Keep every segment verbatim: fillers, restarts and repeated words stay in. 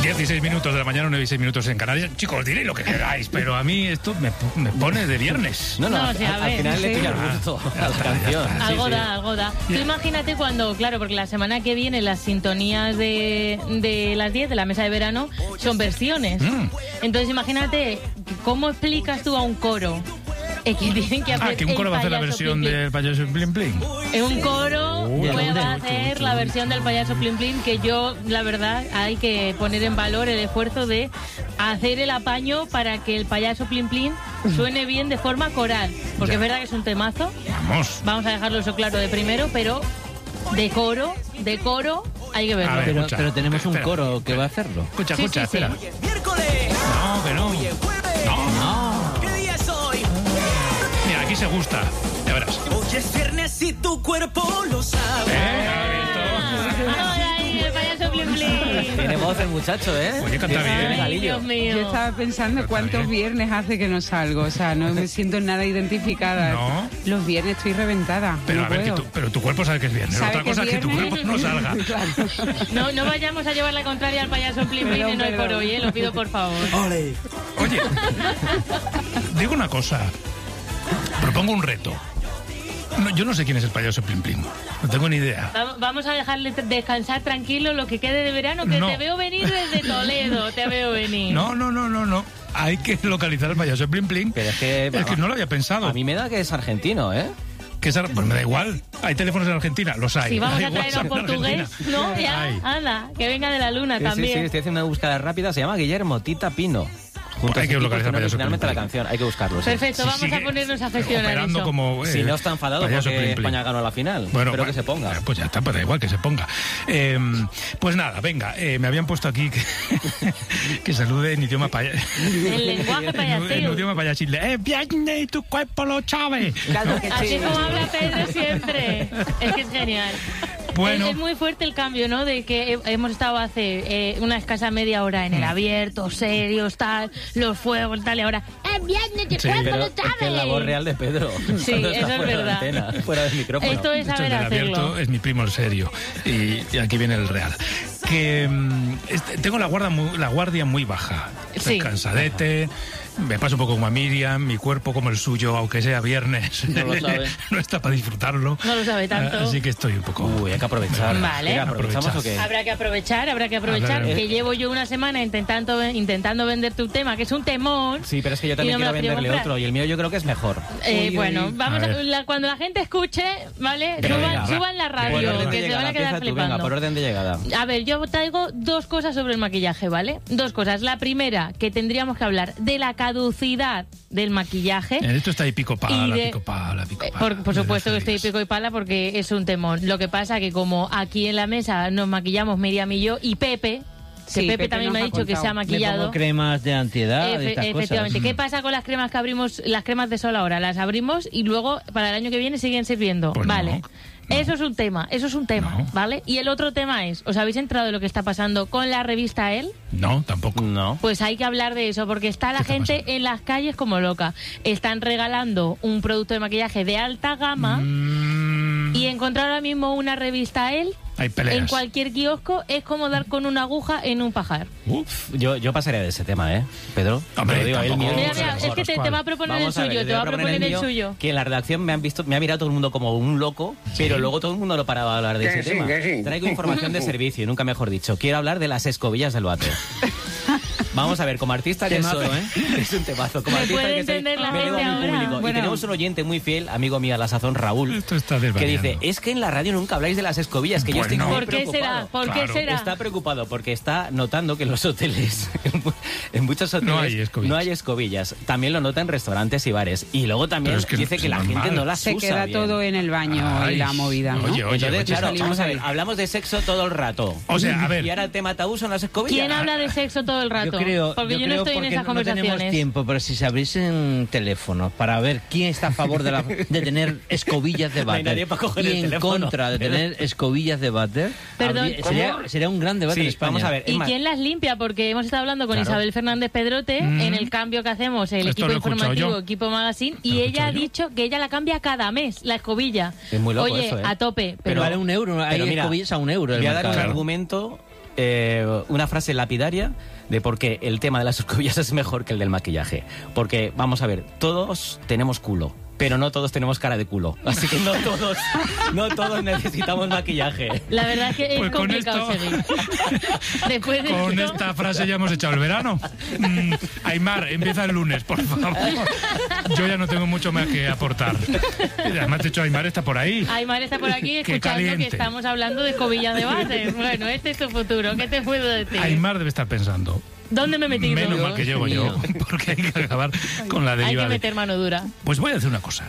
dieciséis minutos de la mañana, nueve y seis minutos en Canarias. Chicos, diréis lo que queráis, pero a mí esto me, me pone de viernes. No, no, No, al, sí, a al ver, final sí. le pilla el gusto Ah, a la ya canción. está. Sí, Algo sí. da, algo da. Tú imagínate cuando, claro, porque la semana que viene las sintonías de, de las diez de la mesa de verano son versiones. Mm. Entonces imagínate, ¿cómo explicas tú a un coro? Es que tienen que hacer Ah, que un el coro va a hacer la payaso versión Plin Plin. del payaso Plin Plin. Es un coro, Uy, pues ¿dónde? va a hacer la versión del payaso Plin Plin, que yo, la verdad, hay que poner en valor el esfuerzo de hacer el apaño para que el payaso Plin Plin suene bien de forma coral. Porque Ya. es verdad que es un temazo. Vamos. Vamos a dejarlo eso claro de primero, pero de coro, de coro, hay que verlo. A ver, Pero, escucha. pero tenemos un Espera. coro que va a hacerlo. Escucha, Sí, escucha, sí, sí. espera. Miércoles. No, que no. No. ¿Qué día es hoy? Mira, aquí se gusta. Ya verás. Hoy es viernes y tu cuerpo lo sabe. ¿Eh? ¿Has visto? Ahora ahí, el payaso Plin Plin. Tiene voz el muchacho, ¿eh? Oye, canta Tiene bien. Ay, galillo. Dios mío. Yo estaba pensando Está cuántos bien. viernes hace que no salgo, o sea, no me siento nada identificada. No. Los viernes estoy reventada. Pero no a ver, que puedo. tú, pero tu cuerpo sabe que es viernes. ¿Sabe Otra que cosa es es que tu viernes? cuerpo no salga. Claro. No, no vayamos a llevar la contraria al payaso Plin Plin Perdón, en hoy por perdón. hoy, ¿eh? Lo pido por favor. Ole. Oye, digo una cosa. Propongo un reto. No, yo no sé quién es el payaso Plin Plin. No tengo ni idea. Va- Vamos a dejarle t- descansar tranquilo lo que quede de verano, que No. te veo venir desde Toledo, te veo venir. No, no, no, no, no. Hay que localizar al payaso Plin Plin. Pero es que- Es que no lo había pensado. A mí me da que es argentino, ¿eh? Que es ar- pues me da igual. Hay teléfonos en Argentina, los hay. Si vamos Hay a traer a WhatsApp un en portugués, Argentina. no, ya, Hay. anda, que venga de la luna Sí, sí, también. sí, estoy haciendo una búsqueda rápida. Se llama Guillermo Tita Pino. Junto Hay que a ese tipo localizar que payaso originalmente Plin la Plin. canción. Hay que buscarlo. sí. Perfecto, Si vamos sigue a ponernos a gestionar operando eso. como, eh, Si no está enfadado payaso porque Plin Plin. España ganó la final. Bueno, Espero bueno, que se ponga. eh, Pues ya está, pues da igual que se ponga. Eh, pues nada, venga, eh, me habían puesto aquí que, que salude en idioma paya... El lenguaje en, en payasil. idioma payasil. ¡Eh, viernes y tu cuerpo lo sabe! Así es como habla Pedro siempre. Es que es genial. Bueno. Es, es muy fuerte el cambio, ¿no? De que he- hemos estado hace eh, una escasa media hora en el abierto, serios, tal, los fuegos, tal, y ahora... ¡Es viernes, te Sí, cuerpo Pero lo es que es la voz sabe! real de Pedro. Sí, cuando está eso es fuera de verdad. antena, fuera del micrófono. Esto es De hecho, saber el del abierto hacerlo. es mi primo el serio. Y, y aquí viene el real. Que mm, este- tengo la guardia muy, la guardia muy baja. Estoy Sí. cansadete. Me paso un poco como a Miriam, mi cuerpo como el suyo, aunque sea viernes, No lo sabe. no está para disfrutarlo. No lo sabe tanto. Ah, Así que estoy un poco... Uy, hay que aprovechar. Vale. Venga, ¿aprovechamos o qué? Habrá que aprovechar, habrá que aprovechar. Hablar- Que llevo yo una semana intentando, intentando vender tu tema, que es un temón. Sí, pero es que yo Y también no me quiero lo quiero venderle comprar. otro y el mío yo creo que es mejor. Eh, Uy, bueno, uy. vamos A a, ver. la- cuando la gente escuche, ¿vale? Venga, Suban, venga, suban la Por radio, orden de que se llegada, van a quedar empieza tú, flipando. venga, por orden de llegada. A ver, yo traigo dos cosas sobre el maquillaje, ¿vale? Dos cosas. La primera, que tendríamos que hablar de la caducidad del maquillaje. En esto está ahí pico pala, Y de- pico pala, pico Eh, pala. Por, por de supuesto que hace estoy días. pico y pala porque es un temón. Lo que pasa que como aquí en la mesa nos maquillamos Miriam y yo y Pepe, que Sí, Pepe, Pepe también nos me ha ha dicho que se ha contado. Le maquillado. pongo cremas de antiedad, Efe- de estas efectivamente. cosas. ¿Qué pasa con las cremas que abrimos, las cremas de sol ahora? Las abrimos y luego para el año que viene siguen sirviendo. Pues no, vale. no. Eso es un tema, eso es un tema, No. ¿vale? Y el otro tema es, ¿os habéis enterado de lo que está pasando con la revista Elle? No, tampoco. No. Pues hay que hablar de eso, porque está la ¿Qué está gente pasando? en las calles como loca. Están regalando un producto de maquillaje de alta gama Mm, y encontrar ahora mismo una revista Elle hay peleas. en cualquier kiosco es como dar con una aguja en un pajar. Uf. Yo, yo pasaría de ese tema, ¿eh, Pedro? Hombre, Te lo digo, el tampoco- mío Mira, Vamos a mira, ver, es que te, ¿cuál? te va a proponer Vamos el a ver, suyo, le te va a proponer el mío, suyo. Que en la redacción me han visto, me ha mirado todo el mundo como un loco, pero luego todo el mundo no paraba de hablar de Que ese sí, tema. que sí. Traigo información de servicio, nunca mejor dicho. Quiero hablar de las escobillas del váter. Vamos a ver, como artista que Temazo, soy, ¿eh? es un temazo. Como Me artista puede que soy, entender la me debo a gente mi ahora. público. Bueno. Y tenemos un oyente muy fiel, amigo mío a la sazón, Raúl, Esto está que desvariando. dice, es que en la radio nunca habláis de las escobillas, que yo estoy Bueno. muy ¿Por qué preocupado. será? ¿Por Claro. qué será? Está preocupado porque está notando que en los hoteles, en muchos hoteles, No hay escobillas. no hay escobillas. También lo nota en restaurantes y bares. Y luego también Pero es que dice es que la normal. gente no las Se usa queda bien. todo en el baño Ay, y la movida, ¿no? oye, oye, Entonces, oye. claro, salimos vamos a ver, ahí. hablamos de sexo todo el rato. O sea, a ver. Y ahora el tema tabú son las escobillas. ¿Quién habla de sexo todo el rato? Yo creo, porque yo, no creo estoy en porque esas no tenemos conversaciones. tiempo, pero si se abriesen teléfonos para ver quién está a favor de, la, de tener escobillas de No hay váter nadie para coger y el en teléfono. contra de tener escobillas de váter, Perdón, habría- sería, sería un gran debate Sí, en España. vamos a ver. es ¿Y más, quién las limpia? Porque hemos estado hablando con Claro. Isabel Fernández Pedrote Mm. en el cambio que hacemos, el Esto equipo lo he escuchado informativo, yo. equipo magazine, Lo he y ella ha escuchado yo. dicho que ella la cambia cada mes, la escobilla. Es muy loco Oye, eso, ¿eh? a tope. Pero Pero vale un euro, hay pero mira, escobillas a un euro. el voy a dar un mercado. argumento eh, una frase lapidaria de por qué el tema de las escobillas es mejor que el del maquillaje. Porque, vamos a ver, todos tenemos culo, pero no todos tenemos cara de culo. Así que no todos, no todos necesitamos maquillaje. La verdad es que es Pues con complicado esto- seguir. Después de Con esto, esta frase ya hemos echado el verano. Mm, Aymar, empieza el lunes, por favor. Yo ya no tengo mucho más que aportar. Además, de hecho, Aymar está por ahí. Aymar está por aquí Qué escuchando que caliente. estamos hablando de escobillas de base. Bueno, este es tu futuro. ¿Qué te puedo decir? Aymar debe estar pensando, ¿Dónde me he metido? menos mal que llego yo, porque hay que acabar con la Hay deriva. que de- meter mano dura. Pues voy a decir una cosa.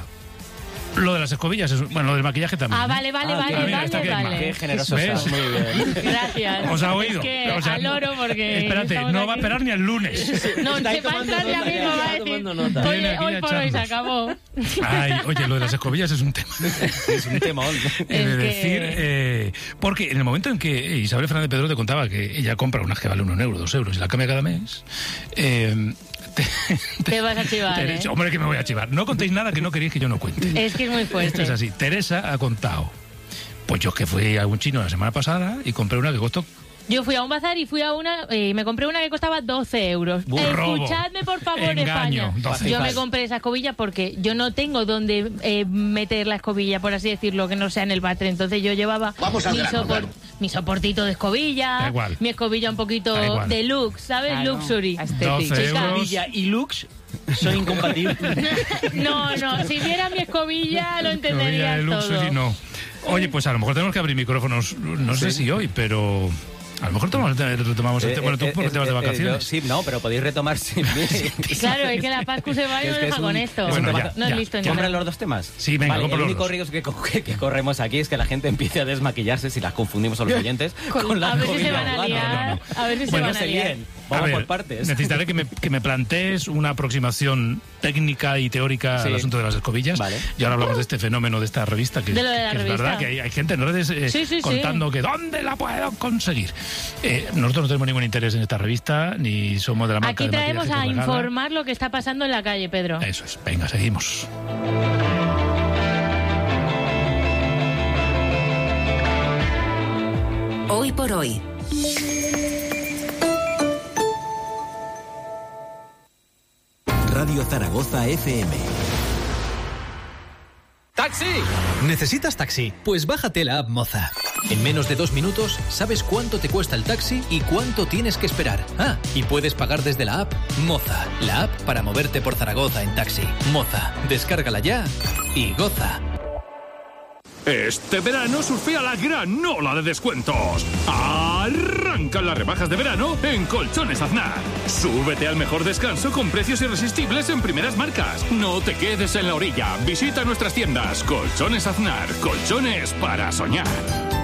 Lo de las escobillas, es... bueno, lo del maquillaje también. Ah, ¿eh? vale, vale, Ah, vale, mira, vale, está aquí Aymar. vale. Qué generoso ¿Ves? estás, muy bien. Gracias. ¿Os ha oído? Es que O sea, al oro porque... Espérate, estamos no va a aquí. esperar ni el lunes. No, Está ahí se va a tomando entrar ya nota, mismo, ya va a está decir, tomando nota. Viene oye, aquí hoy a por hoy se echarnos. acabó. Ay, oye, lo de las escobillas es un tema. Es un temón. He de Es que- decir, eh, porque en el momento en que Isabel Fernández Pedro te contaba que ella compra unas que valen un euro, dos euros y la cambia cada mes, eh, te, Te vas a chivar, te he ¿eh? dicho, hombre, que me voy a chivar. No contéis nada que no queréis que yo no cuente. Es que es muy Esto fuerte. es así. Teresa ha contado. Pues yo que fui a un chino la semana pasada y compré una que costó. Yo fui a un bazar y fui a una, eh, me compré una que costaba doce euros. Robo. Escuchadme, por favor, Engaño, España. doce. Yo me compré esa escobilla porque yo no tengo donde eh, meter la escobilla, por así decirlo, que no sea en el váter. Entonces yo llevaba mi, sopor- mi soportito de escobilla, Da igual. mi escobilla un Da poquito igual. deluxe, ¿sabes? Claro, Luxury. aesthetic. doce Chica. euros. Villa y Lux son incompatibles. No, no, si viera mi escobilla lo Escobilla entenderías de todo. luxury, no. Oye, pues a lo mejor tenemos que abrir micrófonos, no sé si hoy, pero a lo mejor tomamos, retomamos el tema. Bueno, tú Eh, porque eh, te vas de eh, vacaciones. yo- sí, no, pero podéis retomar sin mí. Claro, es que la Pascu se va y Es nos que deja es con un- esto. es un Bueno, tema- ya, no es ya. listo ni ¿Compran nada. los dos temas? Sí, venga, vale, compra el los único dos. riesgo que, co- que- que corremos aquí es que la gente empiece a desmaquillarse si las confundimos a los oyentes con, la a ver si se escobilla van a urbana. liar. no, no. A ver si se Bueno, van no a sé liar. bien. A Vamos ver, por partes. necesitaré que me, que me plantees una aproximación técnica y teórica Sí. al asunto de las escobillas. Vale. Y ahora hablamos de este fenómeno de esta revista, que, De lo de la que es revista. verdad que hay, hay gente en redes eh, Sí, sí, sí. contando que ¿dónde la puedo conseguir? Eh, nosotros no tenemos ningún interés en esta revista, ni somos de la marca Aquí de traemos maquillaje a que regala. informar lo que está pasando en la calle, Pedro. Eso es. Venga, seguimos. Hoy por hoy. Radio Zaragoza F M. ¡Taxi! ¿Necesitas taxi? Pues bájate la app Moza. En menos de dos minutos sabes cuánto te cuesta el taxi y cuánto tienes que esperar. Ah, y puedes pagar desde la app Moza, la app para moverte por Zaragoza en taxi. Moza, descárgala ya y goza. Este verano surfea la gran ola de descuentos. Arrancan las rebajas de verano en Colchones Aznar. Súbete al mejor descanso con precios irresistibles en primeras marcas. No te quedes en la orilla. Visita nuestras tiendas. Colchones Aznar. Colchones para soñar.